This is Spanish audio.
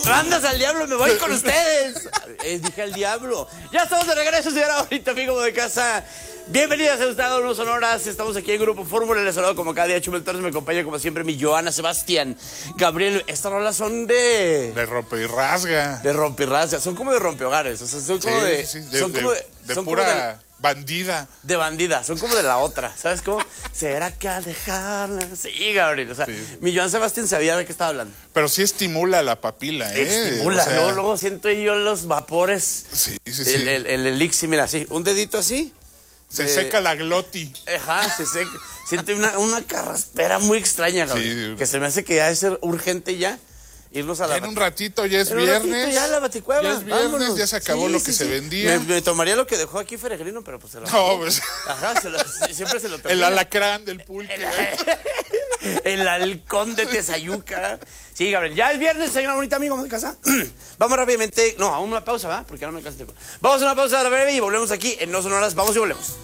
Mandas al diablo, me voy con ustedes. Dije al diablo. Ya estamos de regreso, señora bonita, amigo de casa. Bienvenidas a ustedes a Unos Sonoras. Estamos aquí en Grupo Fórmula. Les saludo como cada día. Chumel Torres me acompaña como siempre mi Joana, Sebastián, Gabriel. Estas rolas son de rompe y rasga. De rompe y rasga. Son como de rompehogares. O sea, son como de pura bandida. De bandida. Son como de la otra. ¿Sabes cómo? ¿Será que al dejarla? Sí, Gabriel. O sea, mi Joan Sebastián sabía de qué estaba hablando. Pero sí estimula la papila, Estimula. O sea, Luego siento yo los vapores. Sí. El elixir, mira, así. Un dedito así. Se seca la gloti. Ajá, se seca. Siente una carraspera muy extraña, Gabriel. Sí. Que se me hace que ha de ser urgente ya irnos a la... En un ratito ya es En un viernes. ratito ya la baticueva. Ya es viernes, vámonos. ya se acabó lo que se vendía. Me tomaría lo que dejó aquí Feregrino, pero pues se lo... No, pues... Ajá, siempre se lo termina. El alacrán del pulque. El halcón de Tezayuca. Sí, Gabriel. Ya es viernes, señora bonita amigo de casa. Vamos rápidamente. No, a una pausa, ¿va? Porque no me alcanza el tiempo. Vamos a una pausa breve y volvemos aquí en No Sonoras. Vamos y volvemos.